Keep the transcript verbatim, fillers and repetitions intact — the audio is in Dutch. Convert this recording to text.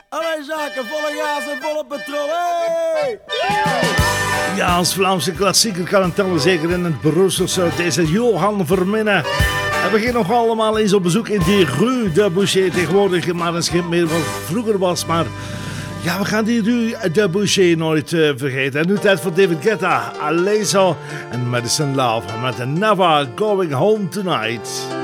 Allee zaken, volle gas en volle patrol. Hey! Ja, als Vlaamse klassieker kan het tellen, zeker in het Brusselse. Deze Johan Verminnen. En we gaan nog allemaal eens op bezoek in die Rue de Boucher. Tegenwoordig maar een schip meer wat vroeger was, maar... Ja, we gaan die Rue de Boucher nooit uh, vergeten. En nu tijd voor David Guetta, Alesso en Madison Love met Never Going Home Tonight.